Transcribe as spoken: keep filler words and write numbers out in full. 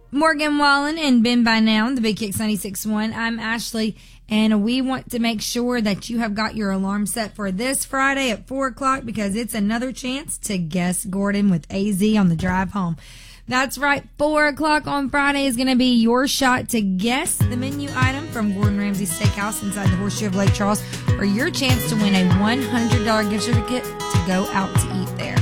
Morgan Wallen and Ben by Now, the Big Kicks ninety-six point one. I'm Ashley, and we want to make sure that you have got your alarm set for this Friday at four o'clock because it's another chance to guess Gordon with A Z on the drive home. That's right, four o'clock on Friday is going to be your shot to guess the menu item from Gordon Ramsay Steakhouse inside the Horseshoe of Lake Charles for your chance to win a one hundred dollars gift certificate to go out to eat there.